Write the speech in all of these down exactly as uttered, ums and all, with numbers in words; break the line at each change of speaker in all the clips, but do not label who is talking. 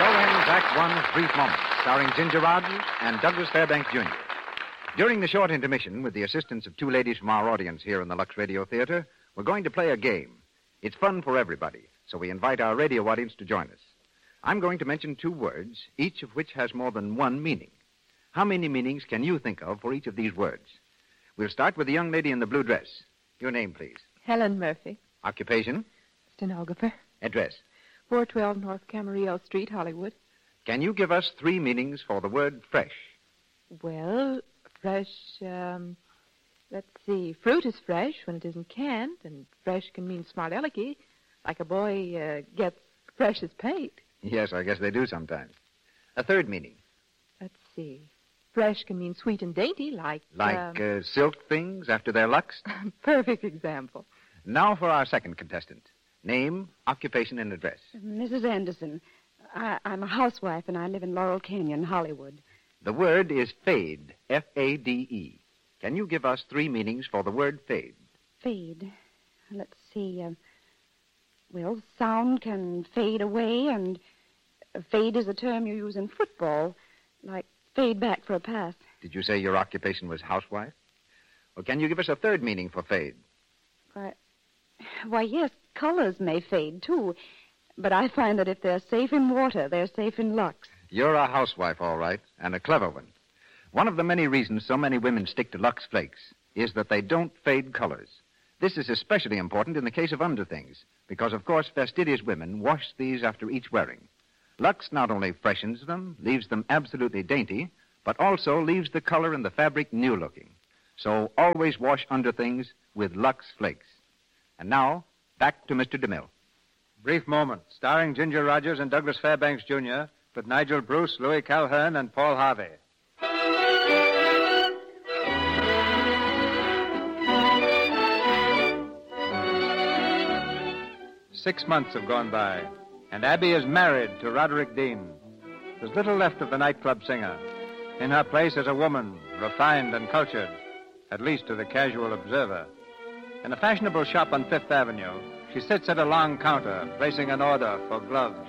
show ends Act One's Brief Moment, starring Ginger Rogers and Douglas Fairbanks, Junior During the short intermission, with the assistance of two ladies from our audience here in the Lux Radio Theater, we're going to play a game. It's fun for everybody, so we invite our radio audience to join us. I'm going to mention two words, each of which has more than one meaning. How many meanings can you think of for each of these words? We'll start with the young lady in the blue dress. Your name, please.
Helen Murphy.
Occupation?
Stenographer.
Address?
four twelve North Camarillo Street, Hollywood.
Can you give us three meanings for the word fresh?
Well, fresh, um, let's see. Fruit is fresh when it isn't canned, and fresh can mean smart alecky, like a boy uh, gets fresh as paint.
Yes, I guess they do sometimes. A third meaning?
Let's see. Fresh can mean sweet and dainty, like...
Like
um...
uh, silk things after they're luxed?
Perfect example.
Now for our second contestant. Name, occupation, and address.
Missus Anderson. I, I'm a housewife, and I live in Laurel Canyon, Hollywood.
The word is fade, F A D E. Can you give us three meanings for the word fade?
Fade. Let's see. Uh, well, sound can fade away, and fade is a term you use in football, like fade back for a pass.
Did you say your occupation was housewife? Well, can you give us a third meaning for fade?
Why, why, yes, colors may fade, too. But I find that if they're safe in water, they're safe in Lux.
You're a housewife, all right, and a clever one. One of the many reasons so many women stick to Lux Flakes is that they don't fade colors. This is especially important in the case of underthings, because, of course, fastidious women wash these after each wearing. Lux not only freshens them, leaves them absolutely dainty, but also leaves the color and the fabric new-looking. So always wash underthings with Lux Flakes. And now, back to Mister DeMille.
Brief Moment, starring Ginger Rogers and Douglas Fairbanks, Junior, with Nigel Bruce, Louis Calhern, and Paul Harvey. Six months have gone by, and Abby is married to Roderick Dean. There's little left of the nightclub singer. In her place is a woman, refined and cultured, at least to the casual observer. In a fashionable shop on Fifth Avenue, she sits at a long counter, placing an order for gloves.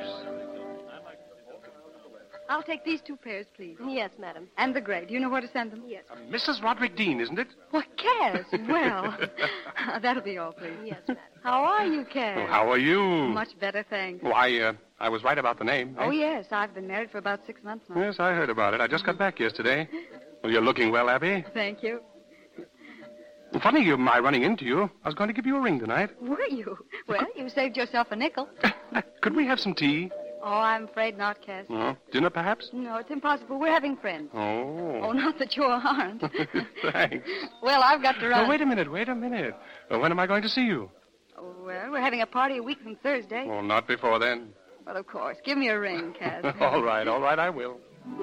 I'll take these two pairs, please.
Yes, madam.
And the gray. Do you know where to send them?
Yes.
Uh, Missus Roderick Dean, isn't it?
Well, Cass. Well, that'll be all, please.
Yes, madam.
How are you, Cass?
Oh, how are you?
Much better, thanks.
Oh, I, uh, I was right about the name.
Oh,
eh?
yes. I've been married for about six months now.
Yes, I heard about it. I just got back yesterday. Well, you're looking well, Abby.
Thank you.
Funny you, my running into you. I was going to give you a ring tonight.
Were you? Well, you saved yourself a nickel.
Could we have some tea?
Oh, I'm afraid not, Cass.
Oh, dinner, perhaps?
No, it's impossible. We're having friends.
Oh.
Oh, not that you aren't.
Thanks.
Well, I've got to run.
Oh, wait a minute, wait a minute. Well, when am I going to see you?
Oh, well, we're having a party a week from Thursday.
Oh, not before then.
Well, of course. Give me a ring, Cass.
All right, all right, I will.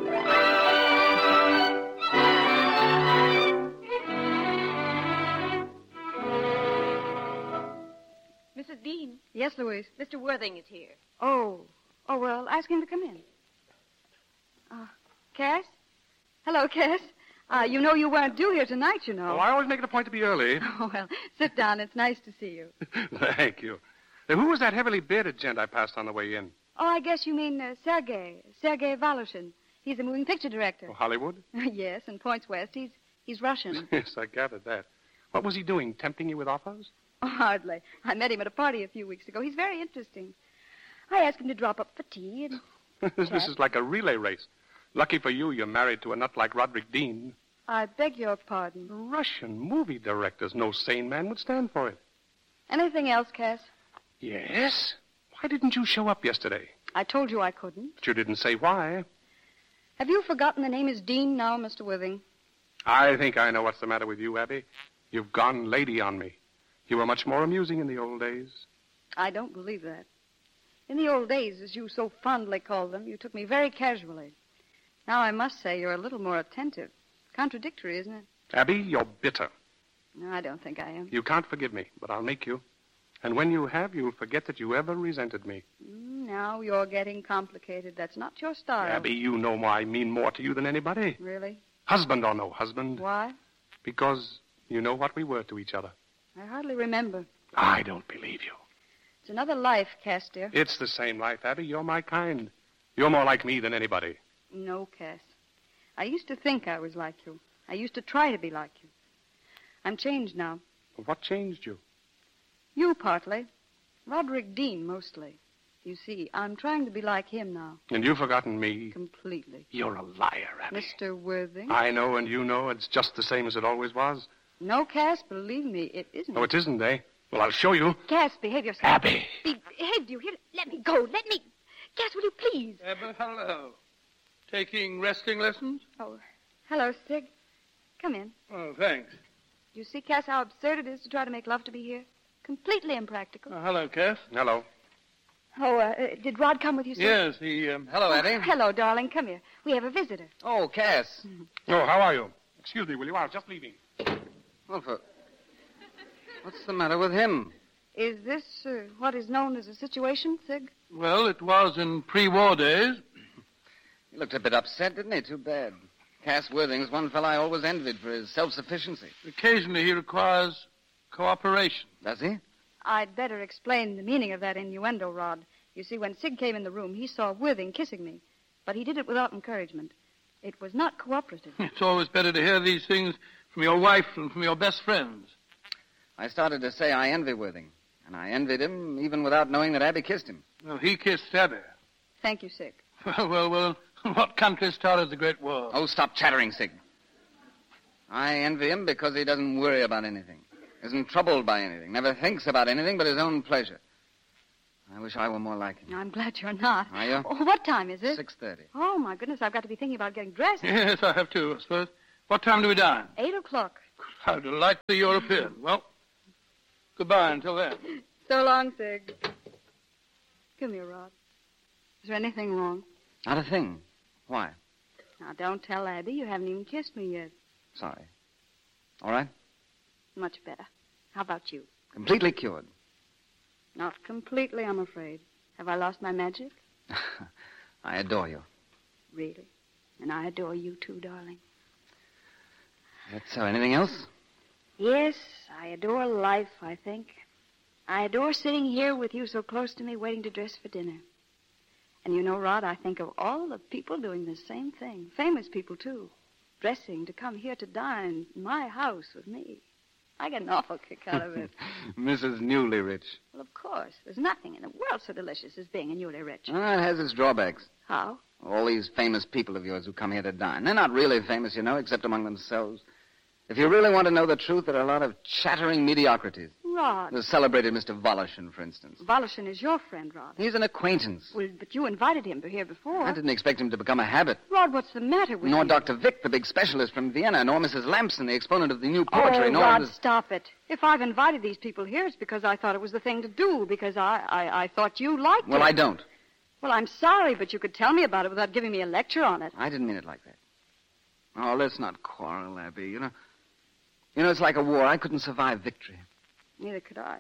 Missus Dean,
Yes, Louise.
Mister Worthing is here.
Oh. Oh, well, ask him to come in. Uh, Cass? Hello, Cass. Uh, you know you weren't due here tonight, you know.
Oh, I always make it a point to be early.
Oh, well, sit down. It's nice to see you.
Thank you. Uh, who was that heavily bearded gent I passed on the way in?
Oh, I guess you mean uh, Sergei. Sergei Voloshin. He's a moving picture director.
Oh, Hollywood?
Yes, and points west. He's he's Russian.
Yes, I gathered that. What was he doing, tempting you with offers?
Oh, hardly. I met him at a party a few weeks ago. He's very interesting. I asked him to drop up for tea and...
This is like a relay race. Lucky for you, you're married to a nut like Roderick Dean.
I beg your pardon.
Russian movie directors. No sane man would stand for it.
Anything else, Cass?
Yes? Why didn't you show up yesterday?
I told you I couldn't.
But you didn't say why.
Have you forgotten the name is Dean now, Mister Worthing?
I think I know what's the matter with you, Abby. You've gone lady on me. You were much more amusing in the old days.
I don't believe that. In the old days, as you so fondly called them, you took me very casually. Now I must say you're a little more attentive. Contradictory, isn't it?
Abby, you're bitter.
No, I don't think I am.
You can't forgive me, but I'll make you. And when you have, you'll forget that you ever resented me.
Mm, now you're getting complicated. That's not your style.
Abby, you know I mean more to you than anybody.
Really?
Husband or no husband.
Why?
Because you know what we were to each other.
I hardly remember.
I don't believe you.
It's another life, Cass, dear.
It's the same life, Abby. You're my kind. You're more like me than anybody.
No, Cass. I used to think I was like you. I used to try to be like you. I'm changed now.
What changed you?
You partly. Roderick Dean mostly. You see, I'm trying to be like him now.
And you've forgotten me.
Completely.
You're a liar, Abby.
Mister Worthing?
I know, and you know it's just the same as it always was.
No, Cass, believe me, it isn't.
Oh, it isn't, eh? Well, I'll show you.
Cass, behave yourself.
Abby!
Behave you. Here, let me go. Let me. Cass, will you please?
Abby, hello. Taking wrestling lessons?
Oh, hello, Sig. Come in.
Oh, thanks.
You see, Cass, how absurd it is to try to make love to me here? Completely impractical.
Oh, hello, Cass.
Hello.
Oh, uh, did Rod come with you, Sig?
Yes, he, um...
Hello, Abby.
Hello, darling. Come here. We have a visitor.
Oh, Cass.
Oh, how are you? Excuse me, will you? I was just leaving.
Well, for... What's the matter with him?
Is this uh, what is known as a situation, Sig?
Well, it was in pre-war days.
He looked a bit upset, didn't he? Too bad. Cass Worthing's one fellow I always envied for his self-sufficiency.
Occasionally he requires cooperation.
Does he?
I'd better explain the meaning of that innuendo, Rod. You see, when Sig came in the room, he saw Worthing kissing me. But he did it without encouragement. It was not cooperative.
It's always better to hear these things from your wife and from your best friends.
I started to say I envy Worthing. And I envied him even without knowing that Abby kissed him.
Well, he kissed Abby.
Thank you, Sig.
Well, well, well, what country started the Great War?
Oh, stop chattering, Sig. I envy him because he doesn't worry about anything. Isn't troubled by anything. Never thinks about anything but his own pleasure. I wish I were more like him.
I'm glad you're not.
Are you?
Oh, what time is it?
six thirty.
Oh, my goodness, I've got to be thinking about getting dressed.
Yes, I have too, I suppose. What time do we dine?
Eight o'clock.
How delightfully European. Well, goodbye until then.
So long, Sig. Come here, Rod. Is there anything wrong?
Not a thing. Why?
Now, don't tell Abby. You haven't even kissed me yet.
Sorry. All right?
Much better. How about you?
Completely cured.
Not completely, I'm afraid. Have I lost my magic?
I adore you.
Really? And I adore you, too, darling.
That's so. Anything else?
Yes, I adore life, I think. I adore sitting here with you so close to me, waiting to dress for dinner. And you know, Rod, I think of all the people doing the same thing. Famous people, too. Dressing to come here to dine in my house with me. I get an awful kick out of it.
Missus Newly Rich.
Well, of course. There's nothing in the world so delicious as being a newly rich.
Ah, it has its drawbacks.
How?
All these famous people of yours who come here to dine. They're not really famous, you know, except among themselves. If you really want to know the truth, there are a lot of chattering mediocrities.
Rod.
The celebrated Mister Voloshin, for instance.
Voloshin is your friend, Rod.
He's an acquaintance.
Well, but you invited him here before.
I didn't expect him to become a habit.
Rod, what's the matter with
Nor
you?
Doctor Vick, the big specialist from Vienna, nor Missus Lamson, the exponent of the new poetry,
oh,
nor
Rod,
Miss
stop it. If I've invited these people here, it's because I thought it was the thing to do, because I, I, I thought you liked
Well,
it.
I don't.
Well, I'm sorry, but you could tell me about it without giving me a lecture on it.
I didn't mean it like that. Oh, let's not quarrel, Abby. You know, you know, it's like a war. I couldn't survive victory.
Neither could I.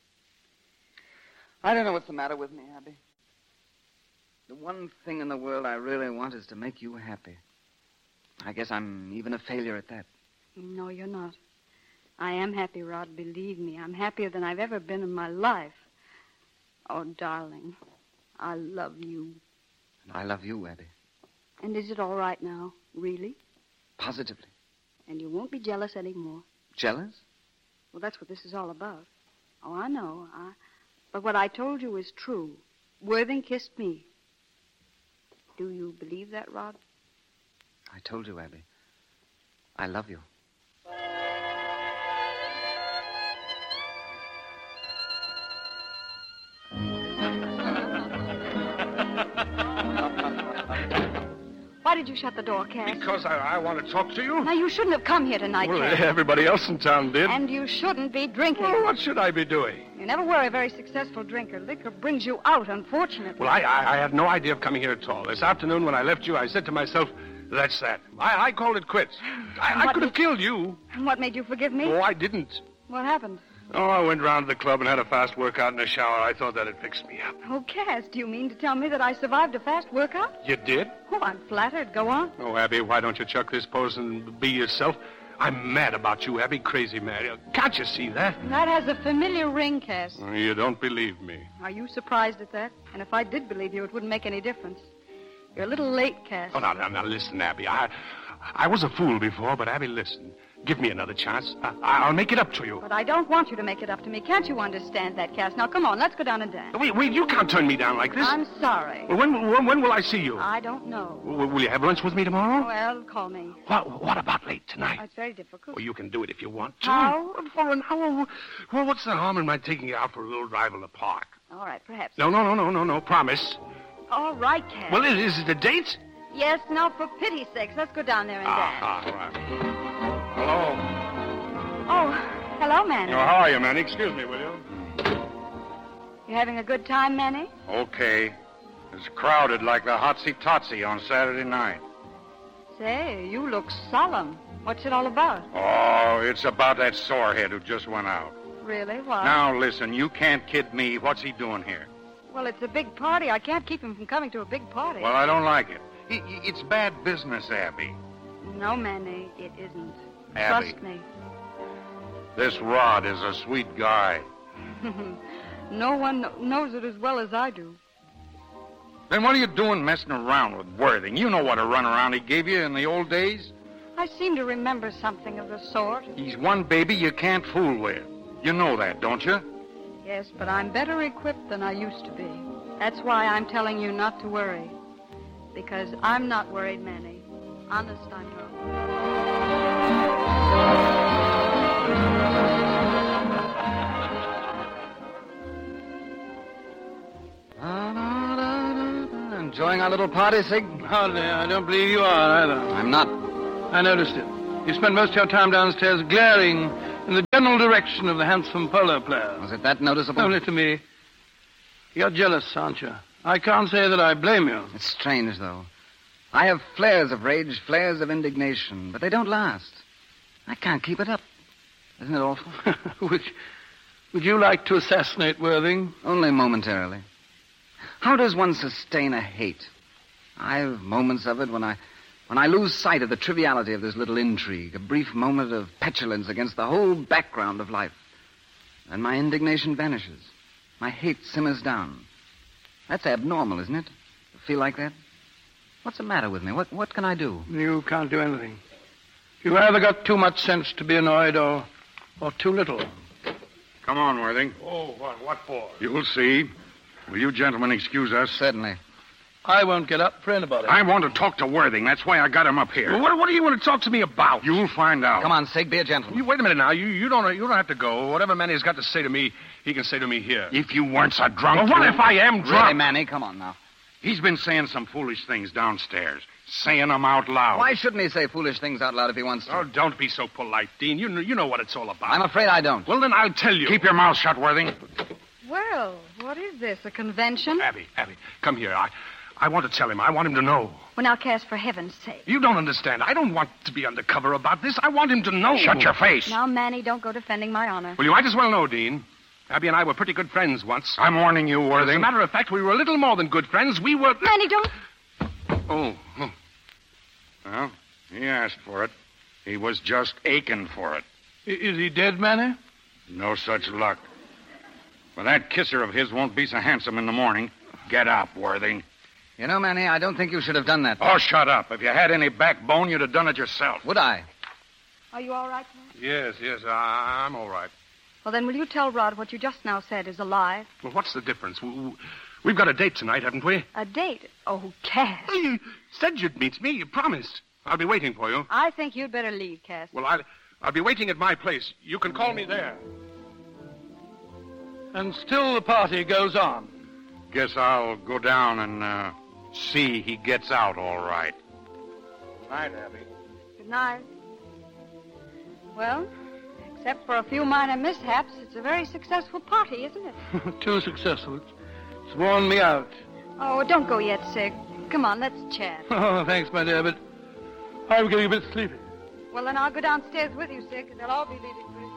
I don't know what's the matter with me, Abby. The one thing in the world I really want is to make you happy. I guess I'm even a failure at that.
No, you're not. I am happy, Rod. Believe me, I'm happier than I've ever been in my life. Oh, darling, I love you.
And I love you, Abby.
And is it all right now? Really?
Positively.
And you won't be jealous anymore.
Jealous?
Well, that's what this is all about. Oh, I know. I... But what I told you is true. Worthing kissed me. Do you believe that, Rod?
I told you, Abby. I love you.
Why did you shut the door, Cass?
Because I, I want to talk to you.
Now, you shouldn't have come here tonight,
Well,
Cass.
everybody else in town did.
And you shouldn't be drinking.
Well, what should I be doing?
You never were a very successful drinker. Liquor brings you out, unfortunately.
Well, I, I, I had no idea of coming here at all. This afternoon when I left you, I said to myself, that's that. I, I called it quits. I, I
What
could have
did-
killed you.
And what made you forgive me?
Oh, I didn't.
What happened?
Oh, I went round to the club and had a fast workout in the shower. I thought that'd fix me up.
Oh, Cass, do you mean to tell me that I survived a fast workout?
You did?
Oh, I'm flattered. Go on.
Oh, Abby, why don't you chuck this pose and be yourself? I'm mad about you, Abby. Crazy mad. Can't you see that?
That has a familiar ring, Cass.
You don't believe me.
Are you surprised at that? And if I did believe you, it wouldn't make any difference. You're a little late, Cass.
Oh, now, now, now, listen, Abby. I, I was a fool before, but Abby, listen. Give me another chance. I, I'll make it up to you.
But I don't want you to make it up to me. Can't you understand that, Cass? Now, come on, let's go down and dance.
Wait, wait, you can't turn me down like this.
I'm sorry.
Well, when, when, when will I see you?
I don't know.
Will, will you have lunch with me tomorrow?
Well, call me.
What, what about late tonight?
Oh, it's very difficult.
Well, you can do it if you want to.
How?
For an hour. Well, what's the harm in my taking you out for a little drive in the park?
All right, perhaps.
No, no, no, no, no, no. Promise.
All right, Cass.
Well, is, is it a date?
Yes, now, for pity's sakes, let's go down there and
Ah,
dance.
ah, all right. Hello.
Oh, hello, Manny.
Oh, how are you, Manny? Excuse me, will you?
You having a good time, Manny?
Okay. It's crowded like the Hotsy-Totsy on Saturday night.
Say, you look solemn. What's it all about?
Oh, it's about that sorehead who just went out.
Really? Why?
Now, listen, you can't kid me. What's he doing here?
Well, it's a big party. I can't keep him from coming to a big party.
Well, I don't like it. I- I- It's bad business, Abby.
No, Manny, it isn't.
Abby.
Trust me.
This Rod is a sweet guy.
No one kn- knows it as well as I do.
Then what are you doing messing around with Worthing? You know what a runaround he gave you in the old days.
I seem to remember something of the sort.
He's one baby you can't fool with. You know that, don't you?
Yes, but I'm better equipped than I used to be. That's why I'm telling you not to worry. Because I'm not worried, Manny. Honest, I'm not.
Enjoying our little party, Sig?
Hardly. I don't believe you are either.
I'm not.
I noticed it. You spent most of your time downstairs glaring in the general direction of the handsome polo player.
Was it that noticeable?
Only to me. You're jealous, aren't you? I can't say that I blame you.
It's strange, though. I have flares of rage, flares of indignation, but they don't last. I can't keep it up. Isn't it awful?
would, would you like to assassinate Worthing?
Only momentarily. How does one sustain a hate? I have moments of it when I when I lose sight of the triviality of this little intrigue, a brief moment of petulance against the whole background of life. And my indignation vanishes. My hate simmers down. That's abnormal, isn't it? To feel like that? What's the matter with me? What what can I do?
You can't do anything. You've either got too much sense to be annoyed or, or too little.
Come on, Worthing.
Oh, what, what for?
You'll see. Will you gentlemen excuse us?
Certainly.
I won't get up for anybody.
I want to talk to Worthing. That's why I got him up here.
Well, what, what do you want to talk to me about?
You'll find out.
Come on, Sig, be a gentleman.
You wait a minute now. You you don't you don't have to go. Whatever Manny's got to say to me, he can say to me here.
If you weren't so drunk...
Well, what
you-
if I am drunk?
Really, Manny, come on now.
He's been saying some foolish things downstairs. Saying them out loud.
Why shouldn't he say foolish things out loud if he wants to?
Oh, don't be so polite, Dean. You know, you know what it's all about.
I'm afraid I don't.
Well, then I'll tell you.
Keep your mouth shut, Worthing.
Well, what is this, a convention?
Abby, Abby, come here. I, I want to tell him. I want him to know.
Well, now, Cass, for heaven's sake.
You don't understand. I don't want to be undercover about this. I want him to know.
Shut your face.
Now, Manny, don't go defending my honor.
Well, you might as well know, Dean. Abby and I were pretty good friends once.
I'm warning you,
As a
Worthing.
matter of fact, we were a little more than good friends. We were...
Manny, don't...
Oh. oh. Well, he asked for it. He was just aching for it.
I- Is he dead, Manny?
No such luck. Well, that kisser of his won't be so handsome in the morning. Get up, Worthing.
You know, Manny, I don't think you should have done that.
Oh, shut up. If you had any backbone, you'd have done it yourself.
Would I?
Are you all right, Cass?
Yes, yes, I, I'm all right.
Well, then, will you tell Rod what you just now said is a lie?
Well, what's the difference? We, we- we've got a date tonight, haven't we?
A date? Oh, Cass.
Well, you said you'd meet me. You promised. I'll be waiting for you.
I think you'd better leave, Cass.
Well, I'll, I'll be waiting at my place. You can call me there.
And still the party goes on.
Guess I'll go down and uh, see he gets out all right. Night, Abby.
Good night. Well, except for a few minor mishaps, it's a very successful party, isn't it?
Too successful. It's, it's worn me out.
Oh, don't go yet, Sig. Come on, let's chat.
Oh, thanks, my dear, but I'm getting a bit sleepy.
Well, then I'll go downstairs with you, Sig. They'll all be leaving.